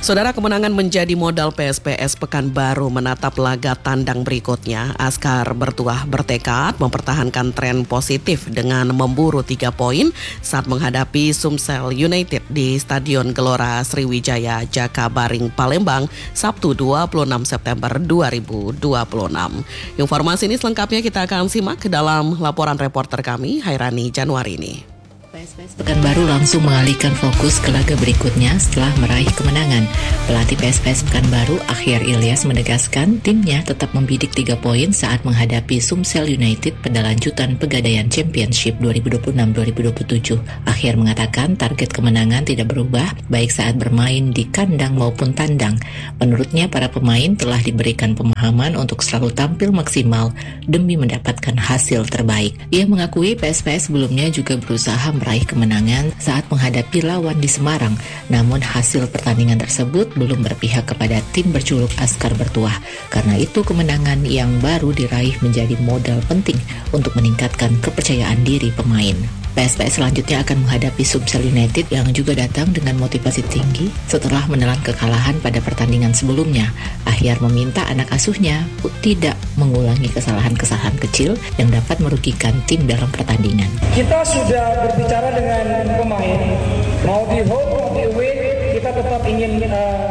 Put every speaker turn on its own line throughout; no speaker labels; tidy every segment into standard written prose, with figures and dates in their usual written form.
Saudara, kemenangan menjadi modal PSPS Pekanbaru menatap laga tandang berikutnya. Askar Bertuah bertekad mempertahankan tren positif dengan memburu 3 poin saat menghadapi Sumsel United di Stadion Gelora Sriwijaya Jakabaring, Palembang, Sabtu 26 September 2026. Informasi ini selengkapnya kita akan simak dalam laporan reporter kami, Hairani Januari ini.
PSPS Pekanbaru langsung mengalihkan fokus ke laga berikutnya setelah meraih kemenangan. Pelatih PSPS Pekanbaru, Akhyar Ilyas, menegaskan timnya tetap membidik 3 poin saat menghadapi Sumsel United pada lanjutan Pegadaian Championship 2026-2027. Akhyar mengatakan target kemenangan tidak berubah baik saat bermain di kandang maupun tandang. Menurutnya, para pemain telah diberikan pemahaman untuk selalu tampil maksimal demi mendapatkan hasil terbaik. Ia mengakui PSPS sebelumnya juga berusaha meraih kemenangan saat menghadapi lawan di Semarang, namun hasil pertandingan tersebut belum berpihak kepada tim berjuluk Askar Bertuah. Karena itu kemenangan yang baru diraih menjadi modal penting untuk meningkatkan kepercayaan diri pemain. PSPS selanjutnya akan menghadapi Sumsel United yang juga datang dengan motivasi tinggi setelah menelan kekalahan pada pertandingan sebelumnya. Akhyar meminta anak asuhnya tidak mengulangi kesalahan-kesalahan kecil yang dapat merugikan tim dalam pertandingan.
Kita sudah berbicara dengan pemain, mau di home, mau di away, kita tetap ingin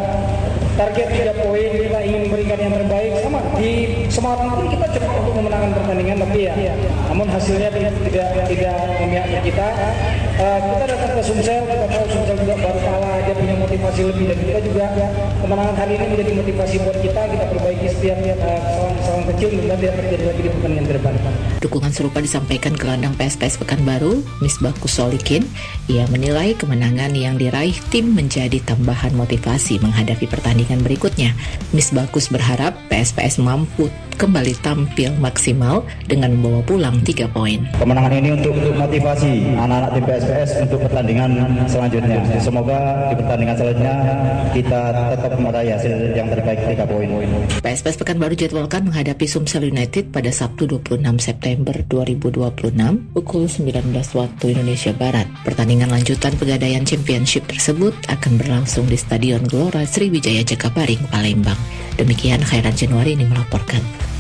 target 3 poin, kita ingin memberikan yang terbaik. Sama di semangat nanti kita cepat untuk memenangkan pertandingan, tapi namun hasilnya tidak memihak ke kita. Kita datang ke Sumsel, kita tahu Sumsel juga baru kalah, dia punya motivasi lebih, dan kita juga kemenangan hari ini menjadi motivasi buat kita perbaiki setiap kesalahan kecil dan tidak terjadi lagi di pertandingan ke depan.
Dukungan serupa disampaikan gelandang PSPS Pekanbaru, Misbakus Solikin. Ia menilai kemenangan yang diraih tim menjadi tambahan motivasi menghadapi pertandingan berikutnya. Misbakus berharap PSPS mampu kembali tampil maksimal dengan membawa pulang 3 poin.
Kemenangan ini untuk motivasi anak-anak tim PSPS untuk pertandingan selanjutnya. Semoga di pertandingan selanjutnya kita tetap meraih hasil yang terbaik 3 poin.
PSPS Pekanbaru jadwalkan menghadapi Sumsel United pada Sabtu 26 September 2026 pukul 19 waktu Indonesia Barat. Pertandingan lanjutan Pegadaian Championship tersebut akan berlangsung di Stadion Gelora Sriwijaya Jakabaring, Palembang. Demikian Khairan Januari ini melaporkan.